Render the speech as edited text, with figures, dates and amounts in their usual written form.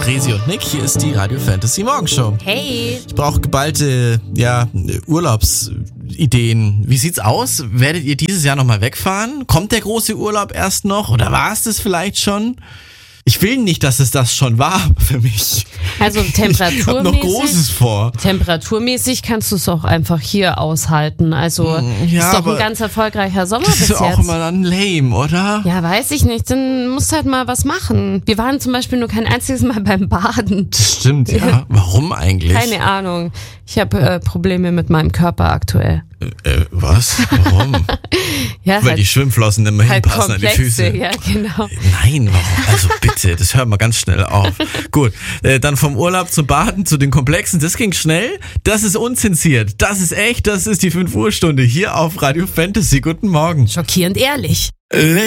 Resi und Nick, hier ist die Radio Fantasy Morgenshow. Hey! Ich brauche geballte, Urlaubsideen. Wie sieht's aus? Werdet ihr dieses Jahr nochmal wegfahren? Kommt der große Urlaub erst noch? Oder war es das vielleicht schon? Ich will nicht, dass es das schon war für mich. Also Ich hab noch Großes vor. temperaturmäßig kannst du es auch einfach hier aushalten. Also Ja, ist doch aber ein ganz erfolgreicher Sommer das bis ist auch jetzt. immer dann lame, oder? Ja, weiß ich nicht. Dann musst du halt mal was machen. Wir waren zum Beispiel nur kein einziges Mal beim Baden. Das stimmt, ja. Warum eigentlich? Keine Ahnung. Ich habe Probleme mit meinem Körper aktuell. Was? Warum? Ja, Weil die Schwimmflossen immer halt hinpassen an die komplexe, Füße. ja, genau. Nein, warum? Also bitte, das hört mal ganz schnell auf. Gut, dann vom Urlaub zum Baden zu den Komplexen, das ging schnell. Das ist unzensiert, das ist echt, das ist die 5 Uhr Stunde hier auf Radio Fantasy. Guten Morgen. Schockierend ehrlich.